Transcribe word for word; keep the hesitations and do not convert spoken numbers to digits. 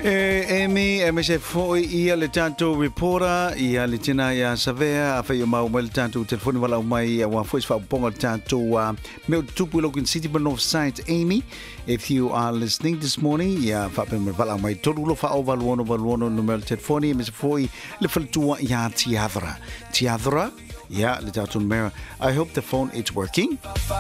E Amy e me se foi ia le tanto reporter ia le tina ia savea a fai mau mai le tanto telefone wala mai wa foi fa ponga tanto wa me tupu lo in city of science. Amy, if you are listening this morning ia fa pe me wala mai todo lo fa over one over one no me telefone me se foi le fal tua ia tiadra tiadra ia le tanto me I hope the phone is working.